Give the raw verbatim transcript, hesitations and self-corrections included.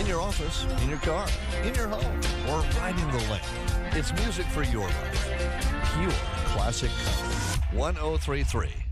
your office, in your car, in your home, or riding the lane. It's music for your life. Pure classic country. one oh three point three